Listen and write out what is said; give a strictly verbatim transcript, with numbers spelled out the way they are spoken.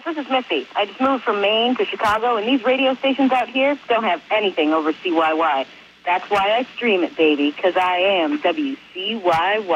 this is Missy. I just moved from Maine to Chicago, and these radio stations out here don't have anything over C Y Y. That's why I stream it, baby, because I am W C Y Y.